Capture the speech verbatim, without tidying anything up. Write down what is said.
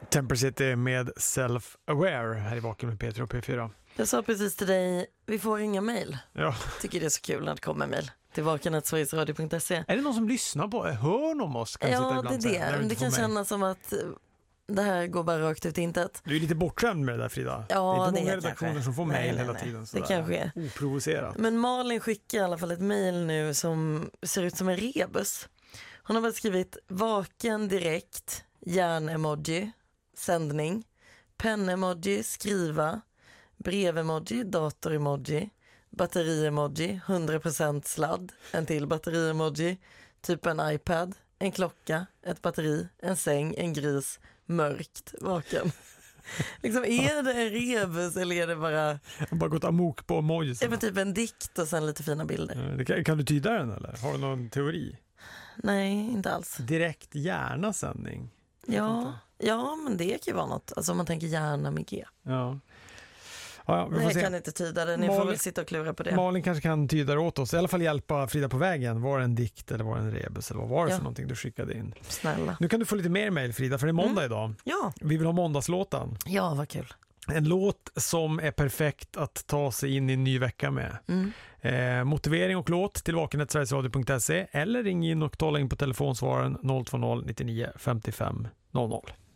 Temper City med Self-Aware här i Vaken med Peter och P fyra. Jag sa precis till dig, vi får inga mejl. Ja. Tycker det är så kul när det kommer mejl till vaken at sveriges radio punkt se. Är det någon som lyssnar på, hör om oss? Kan Ja, det är det. Det kan kännas som att det här går bara rakt ut i intet. Du är lite bortskämd med det där, Frida. Ja, det är inte det många är redaktioner kanske. som får Nej, mejl nej, hela nej. tiden. Det kanske är. Oprovocerat. Men Malin skickar i alla fall ett mejl nu som ser ut som en rebus. Hon har bara skrivit vaken direkt, hjärn-emoji, sändning, pen-emoji, skriva, brev-emoji, dator-emoji, batteri-emoji, hundra procent sladd, en till batteri-emoji, typ en iPad, en klocka, ett batteri, en säng, en gris, mörkt, vaken. Liksom, är det en rebus eller är det bara... Jag har bara gått amok på emojis. Är det typ en dikt och sen lite fina bilder? Kan, kan du tyda den eller? Har du någon teori? Nej, inte alls. Direkt hjärna-sändning. Ja, ja, men det kan ju vara något. Alltså om man tänker hjärna med G. Ja. Ja, ja, vi får Nej, se. jag kan inte tyda det. Ni Malin, får väl sitta och klura på det. Malin kanske kan tyda det åt oss. I alla fall hjälpa Frida på vägen. Var det en dikt eller var det en rebus? Eller vad var det Ja. för någonting du skickade in? Snälla. Nu kan du få lite mer mejl, Frida, för det är måndag Mm. idag. Ja. Vi vill ha måndagslåtan. Ja, vad kul. En låt som är perfekt att ta sig in i en ny vecka med. Mm. Eh, motivering och låt till vaken at sveriges radio punkt se eller ring in och tala in på telefonsvaren noll två noll nittionio femtiofem noll noll.